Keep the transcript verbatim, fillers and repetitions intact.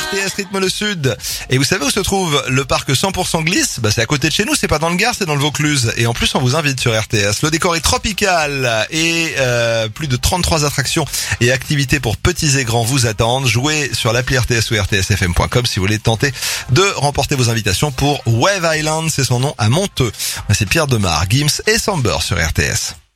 R T S rythme le sud. Et vous savez où se trouve le parc cent pour cent glisse? Bah c'est à côté de chez nous, c'est pas dans le Gard, c'est dans le Vaucluse. Et en plus on vous invite sur R T S. Le décor est tropical et euh, plus de trente-trois attractions et activités pour petits et grands vous attendent. Jouez sur l'appli R T S ou R T S F M point com si vous voulez tenter de remporter vos invitations pour Wave Island, c'est son nom, à Monteux. C'est Pierre Demar, Gims et Samber sur R T S.